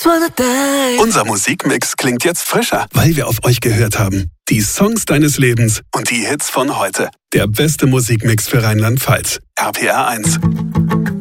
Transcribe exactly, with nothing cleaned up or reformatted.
wanna die. Unser Musikmix klingt jetzt frischer, weil wir auf euch gehört haben. Die Songs deines Lebens und die Hits von heute. Der beste Musikmix für Rheinland-Pfalz. R P R eins.